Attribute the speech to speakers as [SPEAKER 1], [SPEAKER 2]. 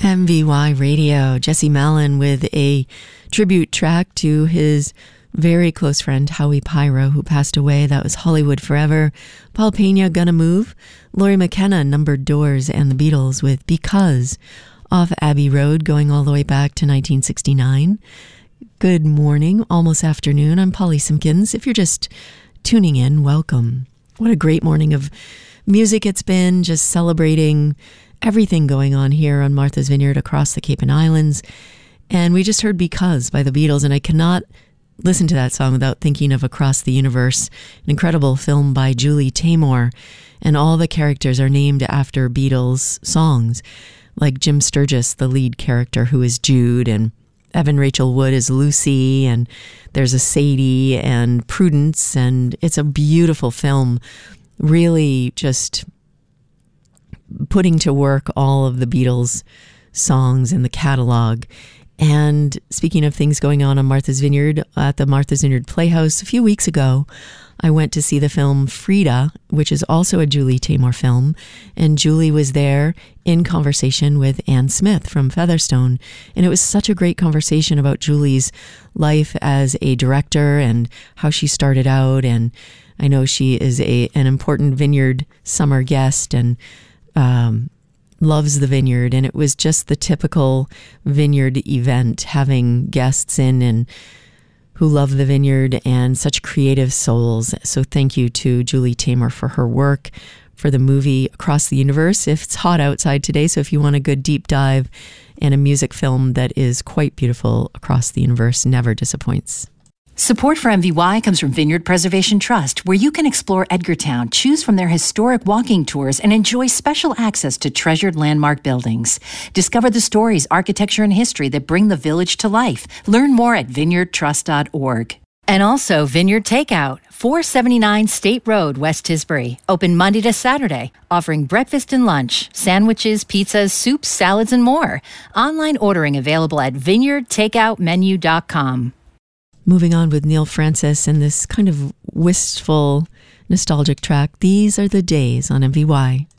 [SPEAKER 1] MVY Radio, Jesse Malin with a tribute track to his very close friend Howie Pyro, who passed away. That was Hollywood Forever. Paul Pena, Gonna Move. Laurie McKenna, Numbered Doors, and the Beatles with Because off Abbey Road, going all the way back to 1969. Good morning, almost afternoon. I'm Polly Simpkins. If you're just tuning in, welcome. What a great morning of music it's been, just celebrating everything going on here on Martha's Vineyard across the Cape and Islands. And we just heard Because by the Beatles, and I cannot listen to that song without thinking of Across the Universe, an incredible film by Julie Taymor, and all the characters are named after Beatles songs, like Jim Sturgis, the lead character, who is Jude, and Evan Rachel Wood is Lucy, and there's a Sadie and Prudence, and it's a beautiful film, really just putting to work all of the Beatles songs in the catalog. And speaking of things going on Martha's Vineyard, at the Martha's Vineyard Playhouse a few weeks ago, I went to see the film Frida, which is also a Julie Taymor film, and Julie was there in conversation with Anne Smith from Featherstone, and it was such a great conversation about Julie's life as a director and how she started out, and I know she is an important Vineyard summer guest and loves the Vineyard, and it was just the typical Vineyard event, having guests in and who love the Vineyard and such creative souls. So thank you to Julie Taymor for her work, for the movie Across the Universe. It's hot outside today, so if you want a good deep dive and a music film that is quite beautiful, Across the Universe never disappoints.
[SPEAKER 2] Support for MVY comes from Vineyard Preservation Trust, where you can explore Edgartown, choose from their historic walking tours, and enjoy special access to treasured landmark buildings. Discover the stories, architecture, and history that bring the village to life. Learn more at vineyardtrust.org. And also Vineyard Takeout, 479 State Road, West Tisbury. Open Monday to Saturday, offering breakfast and lunch, sandwiches, pizzas, soups, salads, and more. Online ordering available at vineyardtakeoutmenu.com.
[SPEAKER 1] Moving on with Neil Francis and this kind of wistful, nostalgic track, These Are the Days on MVY.